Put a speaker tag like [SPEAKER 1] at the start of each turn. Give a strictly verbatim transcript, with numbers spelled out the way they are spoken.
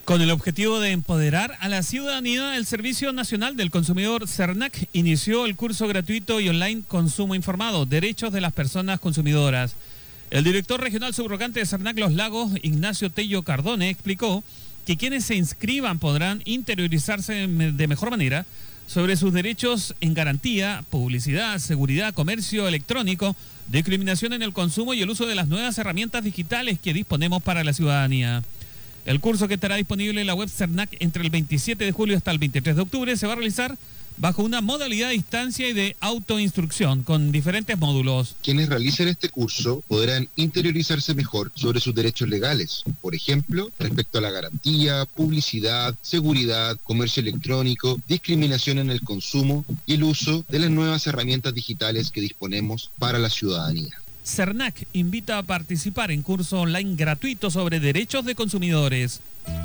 [SPEAKER 1] Con el objetivo de empoderar a la ciudadanía, el Servicio Nacional del Consumidor CERNAC inició el curso gratuito y online Consumo Informado, Derechos de las Personas Consumidoras. El director regional subrogante de CERNAC Los Lagos, Ignacio Tello Cardone, explicó que quienes se inscriban podrán interiorizarse de mejor manera sobre sus derechos en garantía, publicidad, seguridad, comercio electrónico, discriminación en el consumo y el uso de las nuevas herramientas digitales que disponemos para la ciudadanía. El curso, que estará disponible en la web CERNAC entre el veintisiete de julio hasta el veintitrés de octubre, se va a realizar bajo una modalidad de distancia y de autoinstrucción con diferentes módulos.
[SPEAKER 2] Quienes realicen este curso podrán interiorizarse mejor sobre sus derechos legales, por ejemplo, respecto a la garantía, publicidad, seguridad, comercio electrónico, discriminación en el consumo y el uso de las nuevas herramientas digitales que disponemos para la ciudadanía.
[SPEAKER 1] CERNAC invita a participar en curso online gratuito sobre derechos de consumidores.